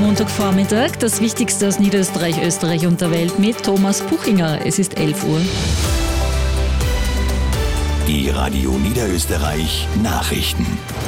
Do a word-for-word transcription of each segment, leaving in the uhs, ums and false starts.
Montagvormittag, das Wichtigste aus Niederösterreich, Österreich und der Welt mit Thomas Puchinger. Es ist elf Uhr. Die Radio Niederösterreich Nachrichten.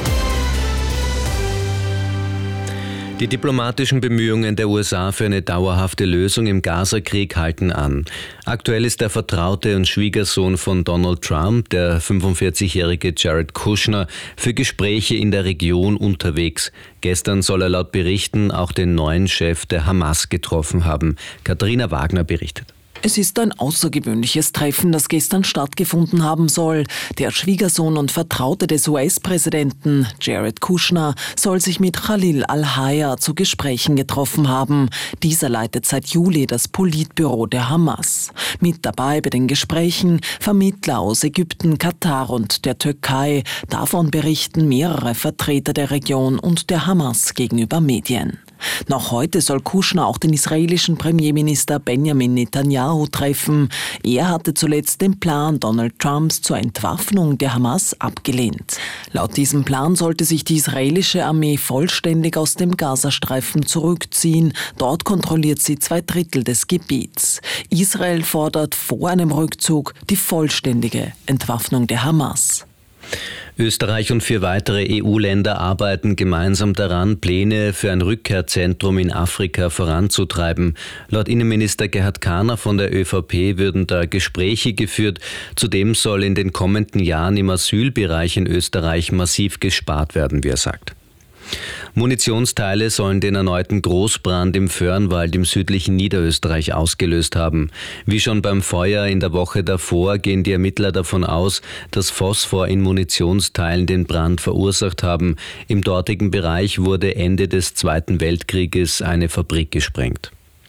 Die diplomatischen Bemühungen der U S A für eine dauerhafte Lösung im Gaza-Krieg halten an. Aktuell ist der Vertraute und Schwiegersohn von Donald Trump, der fünfundvierzigjährige Jared Kushner, für Gespräche in der Region unterwegs. Gestern soll er laut Berichten auch den neuen Chef der Hamas getroffen haben. Katharina Wagner berichtet. Es ist ein außergewöhnliches Treffen, das gestern stattgefunden haben soll. Der Schwiegersohn und Vertraute des U S-Präsidenten, Jared Kushner, soll sich mit Khalil al-Hayya zu Gesprächen getroffen haben. Dieser leitet seit Juli das Politbüro der Hamas. Mit dabei bei den Gesprächen Vermittler aus Ägypten, Katar und der Türkei. Davon berichten mehrere Vertreter der Region und der Hamas gegenüber Medien. Noch heute soll Kushner auch den israelischen Premierminister Benjamin Netanyahu treffen. Er hatte zuletzt den Plan Donald Trumps zur Entwaffnung der Hamas abgelehnt. Laut diesem Plan sollte sich die israelische Armee vollständig aus dem Gazastreifen zurückziehen. Dort kontrolliert sie zwei Drittel des Gebiets. Israel fordert vor einem Rückzug die vollständige Entwaffnung der Hamas. Österreich und vier weitere E U-Länder arbeiten gemeinsam daran, Pläne für ein Rückkehrzentrum in Afrika voranzutreiben. Laut Innenminister Gerhard Kahner von der ÖVP würden da Gespräche geführt. Zudem soll in den kommenden Jahren im Asylbereich in Österreich massiv gespart werden, wie er sagt. Munitionsteile sollen den erneuten Großbrand im Föhrenwald im südlichen Niederösterreich ausgelöst haben. Wie schon beim Feuer in der Woche davor gehen die Ermittler davon aus, dass Phosphor in Munitionsteilen den Brand verursacht haben. Im dortigen Bereich wurde Ende des Zweiten Weltkrieges eine Fabrik gesprengt.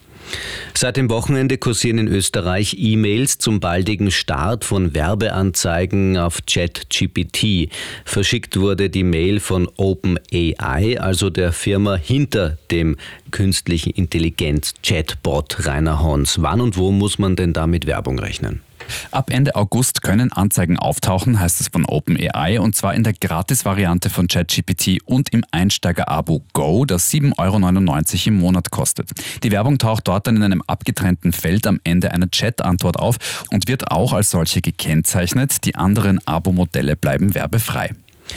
Seit dem Wochenende kursieren in Österreich E-Mails zum baldigen Start von Werbeanzeigen auf ChatGPT. Verschickt wurde die Mail von OpenAI, also der Firma hinter dem künstlichen Intelligenz-Chatbot Rainer Hons. Wann und wo muss man denn da mit Werbung rechnen? Ab Ende August können Anzeigen auftauchen, heißt es von OpenAI, und zwar in der Gratis-Variante von ChatGPT und im Einsteiger-Abo Go, das sieben Euro neunundneunzig im Monat kostet. Die Werbung taucht dort dann in einem abgetrennten Feld am Ende einer Chat-Antwort auf und wird auch als solche gekennzeichnet. Die anderen Abo-Modelle bleiben werbefrei.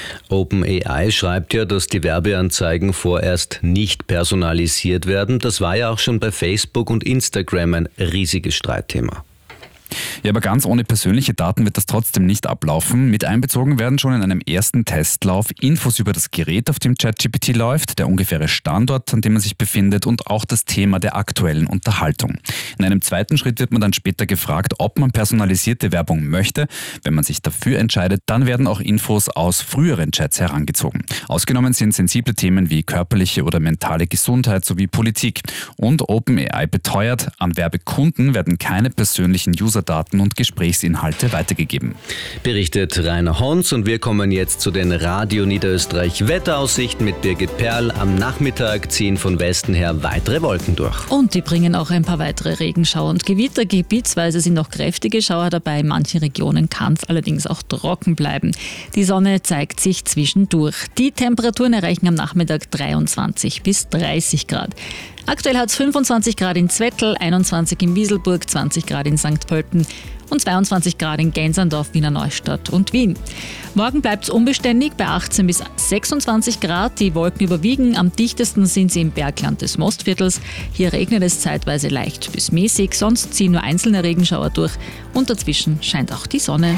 OpenAI schreibt ja, dass die Werbeanzeigen vorerst nicht personalisiert werden. Das war ja auch schon bei Facebook und Instagram ein riesiges Streitthema. Ja, aber ganz ohne persönliche Daten wird das trotzdem nicht ablaufen. Mit einbezogen werden schon in einem ersten Testlauf Infos über das Gerät, auf dem ChatGPT läuft, der ungefähre Standort, an dem man sich befindet und auch das Thema der aktuellen Unterhaltung. In einem zweiten Schritt wird man dann später gefragt, ob man personalisierte Werbung möchte. Wenn man sich dafür entscheidet, dann werden auch Infos aus früheren Chats herangezogen. Ausgenommen sind sensible Themen wie körperliche oder mentale Gesundheit sowie Politik. Und OpenAI beteuert, an Werbekunden werden keine persönlichen User Daten und Gesprächsinhalte weitergegeben. Berichtet Rainer Hons, und wir kommen jetzt zu den Radio Niederösterreich Wetteraussichten mit Birgit Perl. Am Nachmittag ziehen von Westen her weitere Wolken durch. Und die bringen auch ein paar weitere Regenschauer und Gewitter. Gebietsweise sind noch kräftige Schauer dabei. In manchen Regionen kann es allerdings auch trocken bleiben. Die Sonne zeigt sich zwischendurch. Die Temperaturen erreichen am Nachmittag dreiundzwanzig bis dreißig Grad. Aktuell hat es fünfundzwanzig Grad in Zwettl, einundzwanzig in Wieselburg, zwanzig Grad in Sankt Pölten und zweiundzwanzig Grad in Gänserndorf, Wiener Neustadt und Wien. Morgen bleibt es unbeständig bei achtzehn bis sechsundzwanzig Grad. Die Wolken überwiegen. Am dichtesten sind sie im Bergland des Mostviertels. Hier regnet es zeitweise leicht bis mäßig, sonst ziehen nur einzelne Regenschauer durch und dazwischen scheint auch die Sonne.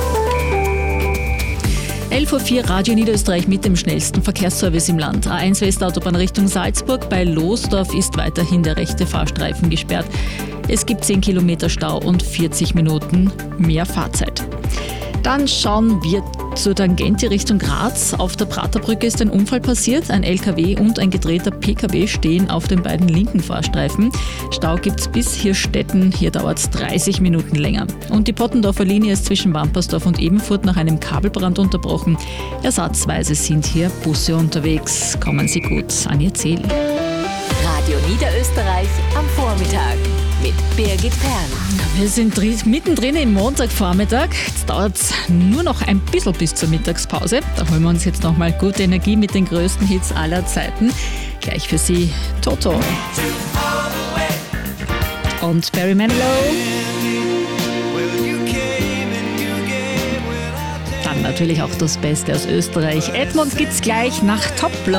elf Uhr vier Radio Niederösterreich mit dem schnellsten Verkehrsservice im Land. A eins Westautobahn Richtung Salzburg. Bei Losdorf ist weiterhin der rechte Fahrstreifen gesperrt. Es gibt zehn Kilometer Stau und vierzig Minuten mehr Fahrzeit. Dann schauen wir zur Tangente Richtung Graz. Auf der Praterbrücke ist ein Unfall passiert. Ein L K W und ein gedrehter P K W stehen auf den beiden linken Fahrstreifen. Stau gibt's bis Hirstetten. Hier dauert es dreißig Minuten länger. Und die Pottendorfer Linie ist zwischen Wampersdorf und Ebenfurt nach einem Kabelbrand unterbrochen. Ersatzweise sind hier Busse unterwegs. Kommen Sie gut an Ihr Ziel. Radio Niederösterreich am Vormittag mit Birgit Perl. Wir sind mittendrin im Montagvormittag. Jetzt dauert es nur noch ein bisschen bis zur Mittagspause. Da holen wir uns jetzt nochmal gute Energie mit den größten Hits aller Zeiten. Gleich für Sie Toto und Barry Manilow. Dann natürlich auch das Beste aus Österreich. Edmunds gibt's gleich nach Top.